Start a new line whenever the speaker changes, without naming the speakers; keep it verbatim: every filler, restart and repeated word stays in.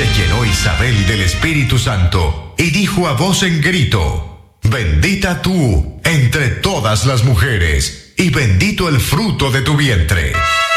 Se llenó Isabel del Espíritu Santo y dijo a voz en grito: bendita tú entre todas las mujeres, y bendito el fruto de tu vientre.